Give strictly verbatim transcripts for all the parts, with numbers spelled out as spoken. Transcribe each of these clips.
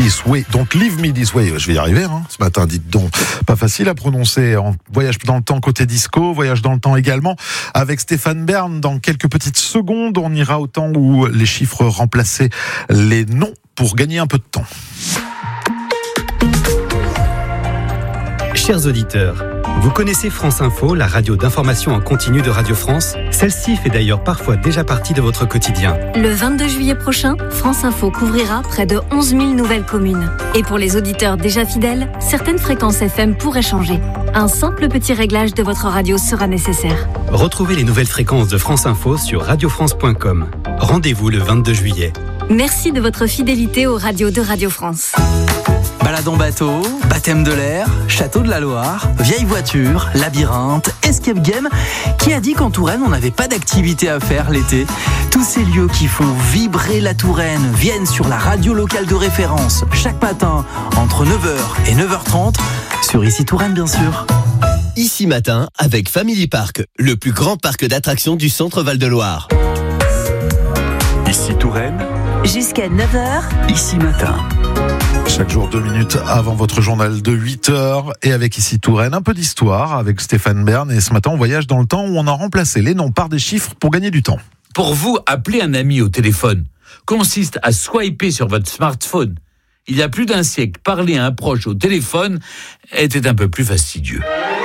This Way. Don't Leave Me This Way. Je vais y arriver, hein, ce matin, dites donc. Pas facile à prononcer. En voyage dans le temps côté disco, voyage dans le temps également avec Stéphane Bern. Dans quelques petites secondes, on ira au temps où les chiffres remplaçaient les noms pour gagner un peu de temps. Chers auditeurs, vous connaissez France Info, la radio d'information en continu de Radio France? Celle-ci fait d'ailleurs parfois déjà partie de votre quotidien. Le vingt-deux juillet prochain, France Info couvrira près de onze mille nouvelles communes. Et pour les auditeurs déjà fidèles, certaines fréquences F M pourraient changer. Un simple petit réglage de votre radio sera nécessaire. Retrouvez les nouvelles fréquences de France Info sur radio france point com. Rendez-vous le vingt-deux juillet. Merci de votre fidélité aux radios de Radio France. Balade en bateau, baptême de l'air, château de la Loire, vieille voiture, labyrinthe, escape game. Qui a dit qu'en Touraine, on n'avait pas d'activité à faire l'été? Tous ces lieux qui font vibrer la Touraine viennent sur la radio locale de référence chaque matin entre neuf heures et neuf heures trente sur Ici Touraine, bien sûr. Ici Matin avec Family Park, le plus grand parc d'attractions du centre Val-de-Loire. Ici Touraine, jusqu'à neuf heures. Ici Matin. Chaque jour, deux minutes avant votre journal de huit heures. Et avec Ici Touraine, un peu d'histoire avec Stéphane Bern. Et ce matin, on voyage dans le temps où on a remplacé les noms par des chiffres pour gagner du temps. Pour vous, appeler un ami au téléphone consiste à swiper sur votre smartphone. Il y a plus d'un siècle, parler à un proche au téléphone était un peu plus fastidieux.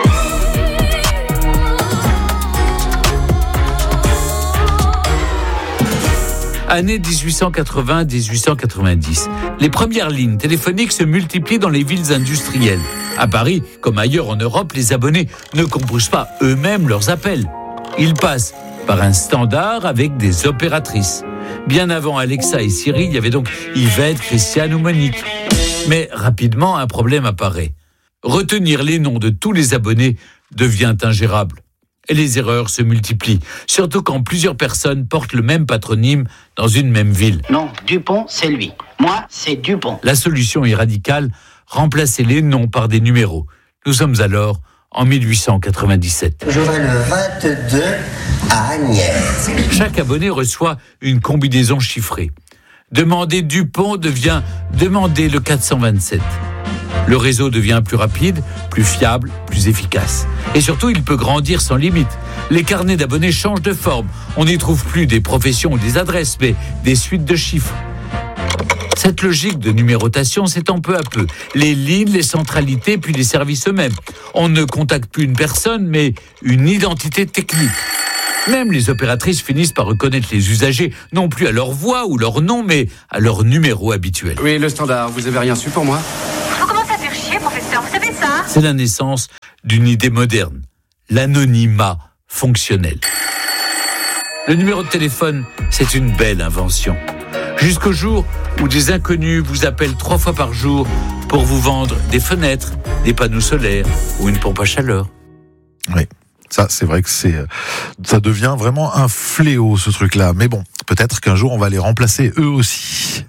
Année dix-huit cent quatre-vingts à dix-huit cent quatre-vingt-dix. Les premières lignes téléphoniques se multiplient dans les villes industrielles. À Paris, comme ailleurs en Europe, les abonnés ne composent pas eux-mêmes leurs appels. Ils passent par un standard avec des opératrices. Bien avant Alexa et Siri, il y avait donc Yvette, Christiane ou Monique. Mais rapidement, un problème apparaît. Retenir les noms de tous les abonnés devient ingérable. Et les erreurs se multiplient, surtout quand plusieurs personnes portent le même patronyme dans une même ville. Non, Dupont, c'est lui. Moi, c'est Dupont. La solution est radicale, remplacer les noms par des numéros. Nous sommes alors en mille huit cent quatre-vingt-dix-sept. Je vais le vingt-deux à Agnès. Chaque abonné reçoit une combinaison chiffrée. Demander Dupont devient demander le quatre cent vingt-sept. Le réseau devient plus rapide, plus fiable, plus efficace. Et surtout, il peut grandir sans limite. Les carnets d'abonnés changent de forme. On n'y trouve plus des professions ou des adresses, mais des suites de chiffres. Cette logique de numérotation s'étend peu à peu. Les lignes, les centralités, puis les services eux-mêmes. On ne contacte plus une personne, mais une identité technique. Même les opératrices finissent par reconnaître les usagers, non plus à leur voix ou leur nom, mais à leur numéro habituel. Oui, le standard, vous avez rien su pour moi? Vous commencez à faire chier, professeur, vous savez ça? C'est la naissance d'une idée moderne, l'anonymat fonctionnel. Le numéro de téléphone, c'est une belle invention. Jusqu'au jour où des inconnus vous appellent trois fois par jour pour vous vendre des fenêtres, des panneaux solaires ou une pompe à chaleur. Oui. Ça, c'est vrai que c'est, ça devient vraiment un fléau, ce truc-là. Mais bon, peut-être qu'un jour, on va les remplacer eux aussi.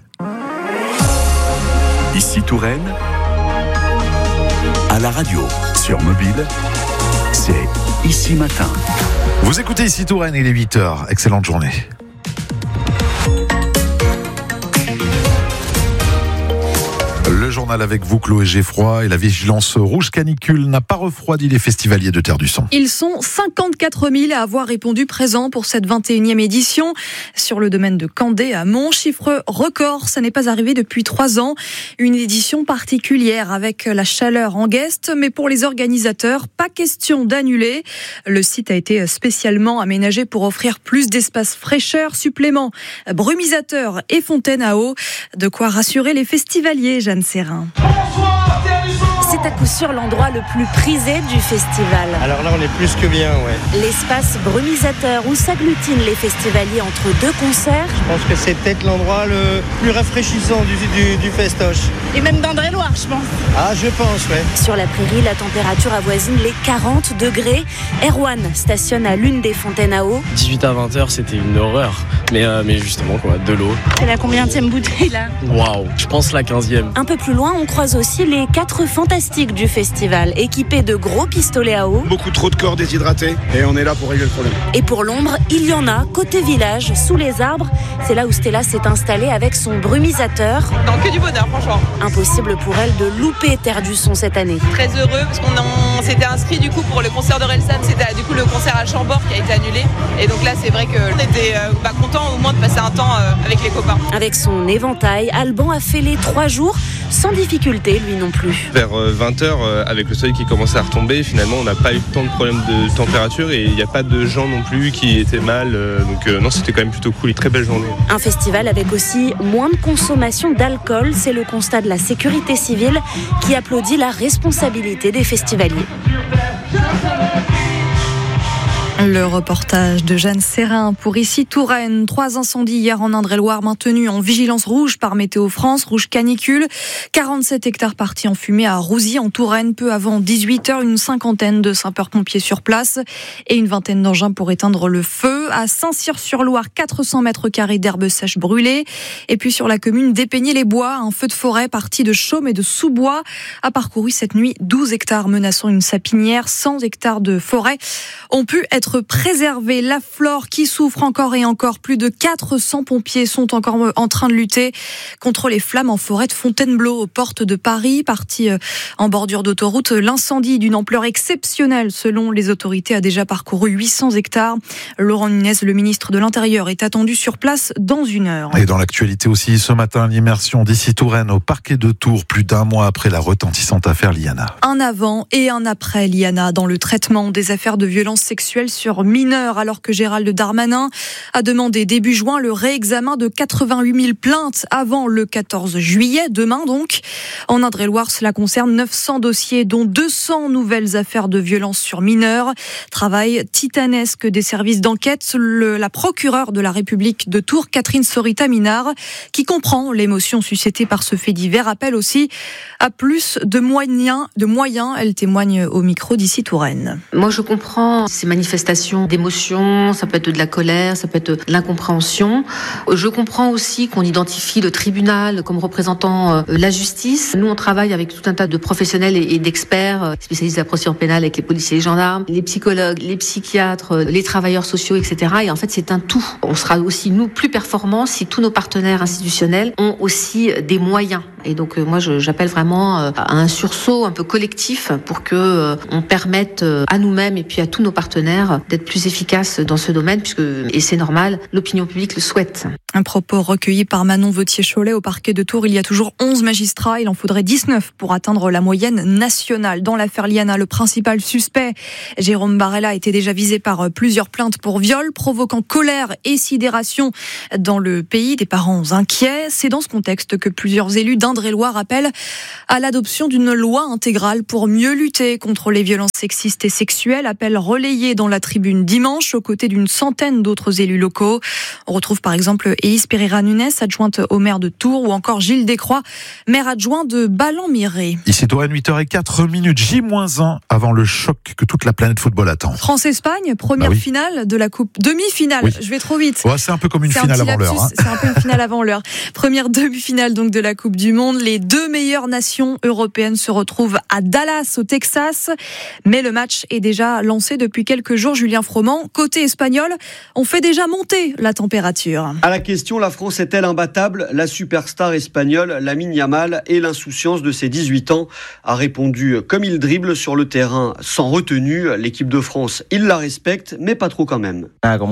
Ici Touraine, à la radio, sur mobile, c'est Ici Matin. Vous écoutez Ici Touraine, il est huit heures. Excellente journée. Le journal avec vous, Chloé Geffroy, et la vigilance rouge canicule n'a pas refroidi les festivaliers de Terre du Son. Ils sont cinquante-quatre mille à avoir répondu présent pour cette vingt et unième édition. Sur le domaine de Candé à Mont, chiffre record, ça n'est pas arrivé depuis trois ans. Une édition particulière avec la chaleur en guest, mais pour les organisateurs, pas question d'annuler. Le site a été spécialement aménagé pour offrir plus d'espace fraîcheur, supplément brumisateur et fontaine à eau. De quoi rassurer les festivaliers, Jeanne Serrin. C'est à coup sûr l'endroit le plus prisé du festival. Alors là, on est plus que bien, ouais. L'espace brumisateur où s'agglutinent les festivaliers entre deux concerts. Je pense que c'est peut-être l'endroit le plus rafraîchissant du, du, du festoche. Et même d'Indre-et-Loire, je pense. Ah, je pense, ouais. Sur la prairie, la température avoisine les quarante degrés. Erwan stationne à l'une des fontaines à eau. dix-huit à vingt heures, c'était une horreur. Mais, euh, mais justement, quoi, de l'eau. C'est la combienième bouteille là? Waouh, je pense la quinzième. Un peu plus loin, on croise aussi les quatre fantastiques du festival, équipés de gros pistolets à eau. Beaucoup trop de corps déshydratés et on est là pour régler le problème. Et pour l'ombre, il y en a côté village, sous les arbres. C'est là où Stella s'est installée avec son brumisateur. Non, que du bonheur, franchement. Impossible pour elle de louper Terre du Son cette année. Très heureux parce qu'on en, s'était inscrit du coup pour le concert de Relsan. C'était du coup le concert à Chambord qui a été annulé. Et donc là, c'est vrai qu'on était euh, bah, contents au moins de passer un temps euh, avec les copains. Avec son éventail, Alban a fait les trois jours sans difficulté, lui non plus. Vers vingt heures, avec le soleil qui commençait à retomber, finalement, on n'a pas eu tant de problèmes de température et il n'y a pas de gens non plus qui étaient mal. Donc euh, non, c'était quand même plutôt cool. Une très belle journée. Un festival avec aussi moins de consommation d'alcool. C'est le constat de la sécurité civile qui applaudit la responsabilité des festivaliers. Le reportage de Jeanne Serrin pour Ici Touraine. Trois incendies hier en Indre-et-Loire maintenus en vigilance rouge par Météo France, rouge canicule. quarante-sept hectares partis en fumée à Rouzy en Touraine. Peu avant dix-huit heures, une cinquantaine de sapeurs-pompiers sur place et une vingtaine d'engins pour éteindre le feu. À Saint-Cyr-sur-Loire, quatre cents mètres carrés d'herbes sèches brûlées. Et puis sur la commune d'Épegné-les-Bois, un feu de forêt parti de Chaume et de Sous-Bois a parcouru cette nuit douze hectares menaçant une sapinière. cent hectares de forêt ont pu être préserver. La flore qui souffre encore et encore. Plus de quatre cents pompiers sont encore en train de lutter contre les flammes en forêt de Fontainebleau, aux portes de Paris. Parti en bordure d'autoroute, l'incendie d'une ampleur exceptionnelle selon les autorités a déjà parcouru huit cents hectares. Laurent Nunez, le ministre de l'Intérieur, est attendu sur place dans une heure. Et dans l'actualité aussi, ce matin, l'immersion d'Ici Touraine au parquet de Tours, plus d'un mois après la retentissante affaire Liana. Un avant et un après Liana dans le traitement des affaires de violences sexuelles sur mineurs, alors que Gérald Darmanin a demandé début juin le réexamen de quatre-vingt-huit mille plaintes avant le quatorze juillet, demain donc. En Indre-et-Loire, cela concerne neuf cents dossiers, dont deux cents nouvelles affaires de violences sur mineurs. Travail titanesque des services d'enquête. Le, la procureure de la République de Tours, Catherine Sorita-Minard, qui comprend l'émotion suscitée par ce fait divers, appelle aussi à plus de moyens. De moyens. Elle témoigne au micro d'Ici Touraine. Moi, je comprends ces manifestations d'émotions, ça peut être de la colère, ça peut être de l'incompréhension. Je comprends aussi qu'on identifie le tribunal comme représentant la justice. Nous, on travaille avec tout un tas de professionnels et d'experts spécialistes de la procédure pénale, avec les policiers et les gendarmes, les psychologues, les psychiatres, les travailleurs sociaux, et cetera. Et en fait, c'est un tout. On sera aussi, nous, plus performants si tous nos partenaires institutionnels ont aussi des moyens. Et donc, moi, j'appelle vraiment à un sursaut un peu collectif pour que on permette à nous-mêmes et puis à tous nos partenaires d'être plus efficaces dans ce domaine, puisque, et c'est normal, l'opinion publique le souhaite. Un propos recueilli par Manon Vautier-Cholet au parquet de Tours. Il y a toujours onze magistrats, il en faudrait dix-neuf pour atteindre la moyenne nationale. Dans l'affaire Liana, le principal suspect, Jérôme Barella, était déjà visé par plusieurs plaintes pour viol, provoquant colère et sidération dans le pays. Des parents inquiets. C'est dans ce contexte que plusieurs élus d'Indre-et-Loire appellent à l'adoption d'une loi intégrale pour mieux lutter contre les violences sexistes et sexuelles. Appel relayé dans la tribune dimanche, aux côtés d'une centaine d'autres élus locaux. On retrouve par exemple Eïs Pereira Nunes, adjointe au maire de Tours, ou encore Gilles Descroix, maire adjoint de Ballon-Miré. Ici Touraine, huit heures zéro quatre minutes, J moins un avant le choc que toute la planète football attend. France-Espagne, première bah oui. finale de la Coupe. Demi-finale, oui. Je vais trop vite. Ouais, c'est un peu comme une c'est finale avant l'heure. Hein. C'est un peu une finale avant l'heure. Première demi-finale donc de la Coupe du Monde. Les deux meilleures nations européennes se retrouvent à Dallas, au Texas. Mais le match est déjà lancé depuis quelques jours. Julien Froment, côté espagnol, on fait déjà monter la température. À la question, la France est-elle imbattable ? La superstar espagnole Lamine Yamal et l'insouciance de ses dix-huit ans a répondu comme il dribble sur le terrain sans retenue. L'équipe de France, il la respecte, mais pas trop quand même.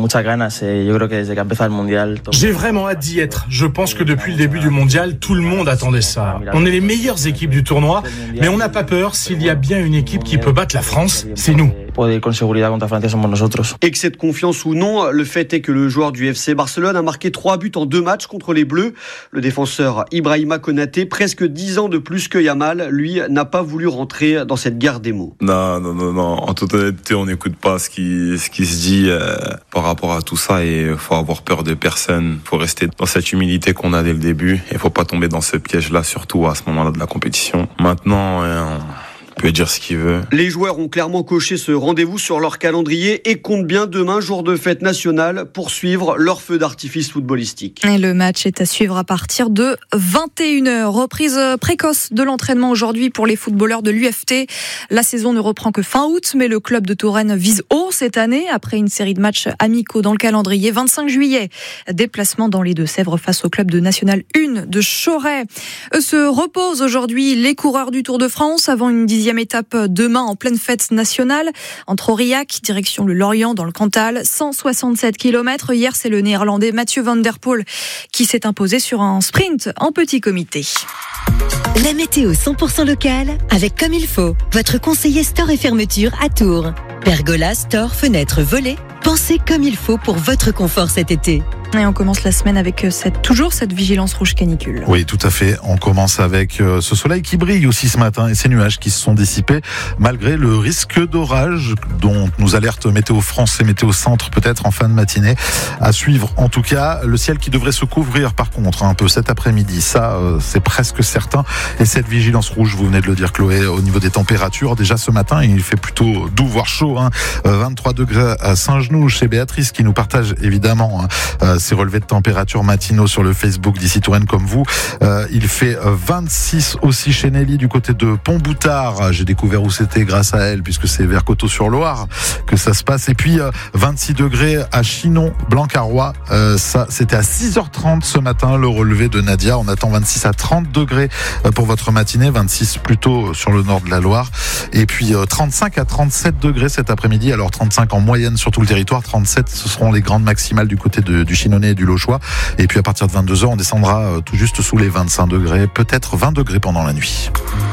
J'ai vraiment hâte d'y être. Je pense que depuis le début du mondial, tout le monde attendait ça. On est les meilleures équipes du tournoi, mais on n'a pas peur. S'il y a bien une équipe qui peut battre la France, c'est nous. Et que cette confiance ou non, le fait est que le joueur du F C Barcelone a marqué trois buts en deux matchs contre les Bleus. Le défenseur Ibrahima Konaté, presque dix ans de plus que Yamal, lui, n'a pas voulu rentrer dans cette guerre des mots. Non, non, non, non. En toute honnêteté, on n'écoute pas ce qui, ce qui se dit euh, par rapport à tout ça, et il faut avoir peur de personne. Il faut rester dans cette humilité qu'on a dès le début. Il ne faut pas tomber dans ce piège-là, surtout à ce moment-là de la compétition. Maintenant, euh, on peut dire ce qu'il veut. Les joueurs ont clairement coché ce rendez-vous sur leur calendrier et comptent bien demain, jour de fête nationale, pour suivre leur feu d'artifice footballistique. Et le match est à suivre à partir de vingt et une heures. Reprise précoce de l'entraînement aujourd'hui pour les footballeurs de l'U F T. La saison ne reprend que fin août, mais le club de Touraine vise haut cette année après une série de matchs amicaux dans le calendrier. vingt-cinq juillet, déplacement dans les Deux-Sèvres face au club de National un de Choret. Eux se reposent aujourd'hui les coureurs du Tour de France avant une dixième étape demain en pleine fête nationale entre Aurillac, direction le Lorient dans le Cantal, cent soixante-sept kilomètres. Hier, c'est le Néerlandais Mathieu van der Poel qui s'est imposé sur un sprint en petit comité. La météo cent pour cent locale avec Comme il faut, votre conseiller store et fermeture à Tours. Pergola, store, fenêtres, volets, pensez comme il faut pour votre confort cet été. Et on commence la semaine avec cette, toujours cette vigilance rouge canicule. Oui, tout à fait. On commence avec euh, ce soleil qui brille aussi ce matin et ces nuages qui se sont dissipés malgré le risque d'orage dont nous alerte Météo France et Météo Centre peut-être en fin de matinée. À suivre en tout cas, le ciel qui devrait se couvrir par contre un peu cet après-midi. Ça, euh, c'est presque certain. Et cette vigilance rouge, vous venez de le dire Chloé, au niveau des températures, déjà ce matin, il fait plutôt doux voire chaud. Hein. vingt-trois degrés à Saint-Genoux chez Béatrice qui nous partage évidemment hein, euh, ces relevés de température matinaux sur le Facebook d'Ici Touraine comme vous. Euh, il fait vingt-six aussi chez Nelly du côté de Pont-Boutard. J'ai découvert où c'était grâce à elle puisque c'est vers Coteau-sur-Loire que ça se passe. Et puis euh, vingt-six degrés à Chinon, Blancarois. Euh, ça, c'était à six heures trente ce matin le relevé de Nadia. On attend vingt-six à trente degrés pour votre matinée, vingt-six plutôt sur le nord de la Loire. Et puis euh, trente-cinq à trente-sept degrés cet après-midi. Alors trente-cinq en moyenne sur tout le territoire, trente-sept ce seront les grandes maximales du côté de, du Chinon et du Lochois. Et puis à partir de vingt-deux heures, on descendra tout juste sous les vingt-cinq degrés, peut-être vingt degrés pendant la nuit.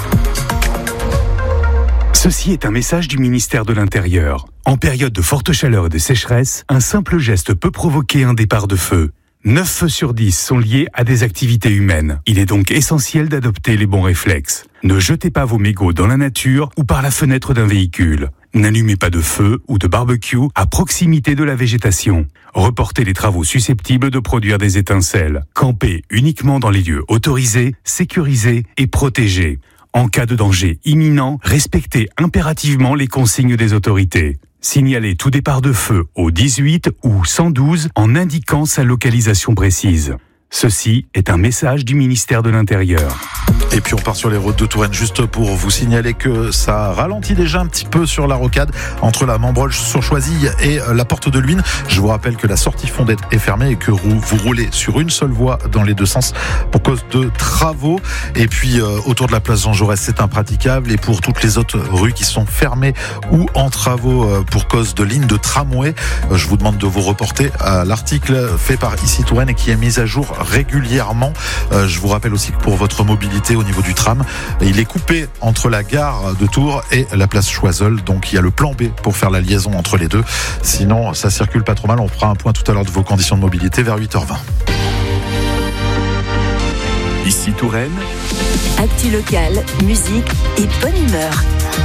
Ceci est un message du ministère de l'Intérieur. En période de forte chaleur et de sécheresse, un simple geste peut provoquer un départ de feu. neuf feux sur dix sont liés à des activités humaines. Il est donc essentiel d'adopter les bons réflexes. Ne jetez pas vos mégots dans la nature ou par la fenêtre d'un véhicule. N'allumez pas de feu ou de barbecue à proximité de la végétation. Reportez les travaux susceptibles de produire des étincelles. Campez uniquement dans les lieux autorisés, sécurisés et protégés. En cas de danger imminent, respectez impérativement les consignes des autorités. Signalez tout départ de feu au dix-huit ou cent douze en indiquant sa localisation précise. Ceci est un message du ministère de l'Intérieur. Et puis on part sur les routes de Touraine juste pour vous signaler que ça ralentit déjà un petit peu sur la rocade entre la Mambroche-sur-Choisy et la Porte de Luynes. Je vous rappelle que la sortie Fondette est fermée et que vous roulez sur une seule voie dans les deux sens pour cause de travaux. Et puis euh, autour de la place Jean Jaurès, c'est impraticable. Et pour toutes les autres rues qui sont fermées ou en travaux euh, pour cause de lignes de tramway, euh, je vous demande de vous reporter à l'article fait par Ici Touraine et qui est mis à jour régulièrement. Euh, je vous rappelle aussi que pour votre mobilité au niveau du tram, il est coupé entre la gare de Tours et la place Choiseul. Donc il y a le plan B pour faire la liaison entre les deux. Sinon, ça circule pas trop mal. On fera un point tout à l'heure de vos conditions de mobilité vers huit heures vingt. Ici Touraine. Actu locale, musique et bonne humeur.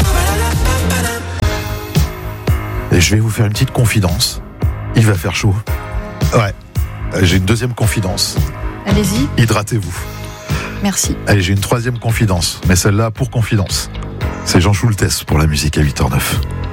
Et je vais vous faire une petite confidence. Il va faire chaud. Ouais. J'ai une deuxième confidence. Allez-y. Hydratez-vous. Merci. Allez, j'ai une troisième confidence, mais celle-là pour confidence. C'est Jean Schultes pour la musique à huit heures neuf.